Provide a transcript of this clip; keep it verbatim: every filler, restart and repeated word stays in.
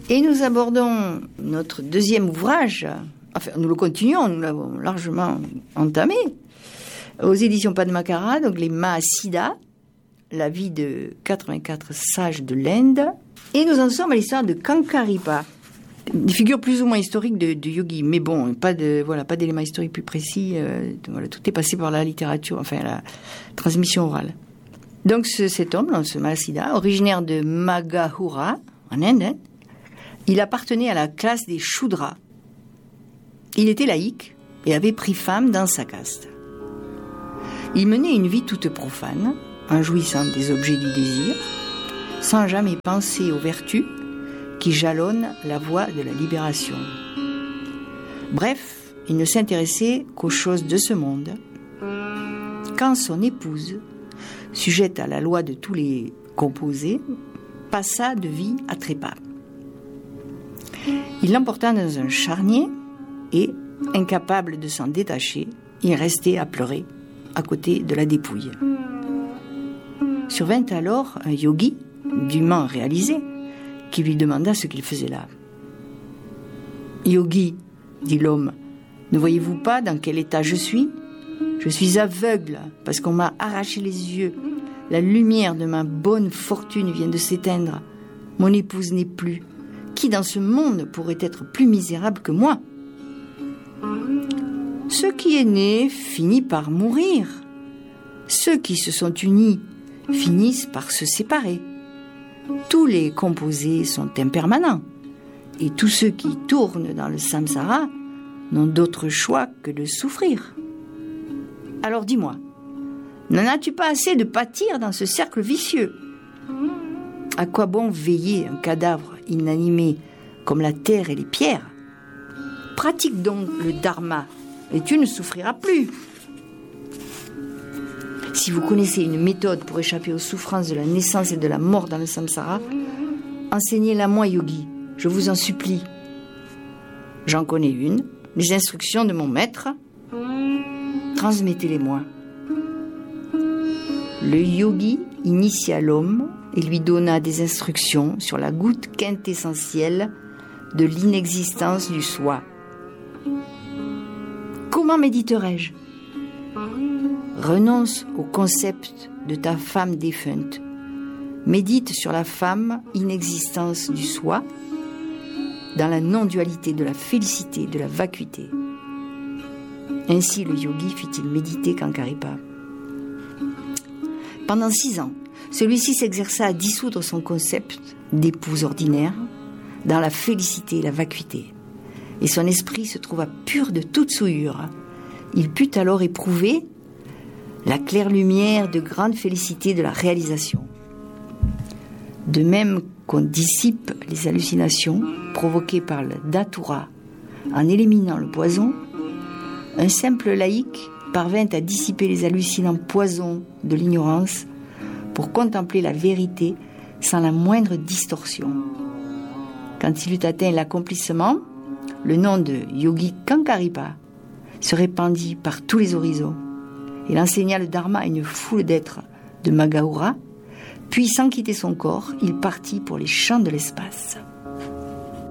Et nous abordons notre deuxième ouvrage, enfin nous le continuons, nous l'avons largement entamé, aux éditions Padmakara, donc les Mahasiddhas, la vie de quatre-vingt-quatre sages de l'Inde. Et nous en sommes à l'histoire de Kankaripa, des figures plus ou moins historiques de, de yogi, mais bon, pas de voilà, pas d'éléments historiques plus précis. Euh, voilà, tout est passé par la littérature, enfin la transmission orale. Donc ce, cet homme, ce Mahasiddha, originaire de Magadhura, en Inde, hein, il appartenait à la classe des Shudras. Il était laïque et avait pris femme dans sa caste. Il menait une vie toute profane, en jouissant des objets du désir, sans jamais penser aux vertus qui jalonnent la voie de la libération. Bref, il ne s'intéressait qu'aux choses de ce monde. Quand son épouse, sujette à la loi de tous les composés, passa de vie à trépas. Il l'emporta dans un charnier et, incapable de s'en détacher, il restait à pleurer à côté de la dépouille. Survint alors un yogi, dûment réalisé, qui lui demanda ce qu'il faisait là. « Yogi, dit l'homme, ne voyez-vous pas dans quel état je suis ? Je suis aveugle parce qu'on m'a arraché les yeux. La lumière de ma bonne fortune vient de s'éteindre. Mon épouse n'est plus. Qui dans ce monde pourrait être plus misérable que moi ? Ce qui est né finit par mourir. Ceux qui se sont unis finissent par se séparer. Tous les composés sont impermanents, et tous ceux qui tournent dans le samsara n'ont d'autre choix que de souffrir. Alors dis-moi, n'en as-tu pas assez de pâtir dans ce cercle vicieux ? À quoi bon veiller un cadavre inanimé comme la terre et les pierres ? Pratique donc le dharma, et tu ne souffriras plus. Si vous connaissez une méthode pour échapper aux souffrances de la naissance et de la mort dans le samsara, enseignez-la moi, yogi, je vous en supplie. J'en connais une, les instructions de mon maître, transmettez-les-moi. Le yogi initia l'homme et lui donna des instructions sur la goutte quintessentielle de l'inexistence du soi. Comment méditerai-je ? Renonce au concept de ta femme défunte. Médite sur la femme inexistence du soi, dans la non-dualité de la félicité, de la vacuité. Ainsi le yogi fit-il méditer Kankaripa. Pendant six ans, celui-ci s'exerça à dissoudre son concept d'épouse ordinaire dans la félicité et la vacuité. Et son esprit se trouva pur de toute souillure. Il put alors éprouver la claire lumière de grande félicité de la réalisation. De même qu'on dissipe les hallucinations provoquées par le datura en éliminant le poison, un simple laïc parvint à dissiper les hallucinants poisons de l'ignorance pour contempler la vérité sans la moindre distorsion. Quand il eut atteint l'accomplissement, le nom de Yogi Kankaripa se répandit par tous les horizons. Il enseigna le dharma à une foule d'êtres de Magadhura, puis sans quitter son corps, il partit pour les champs de l'espace.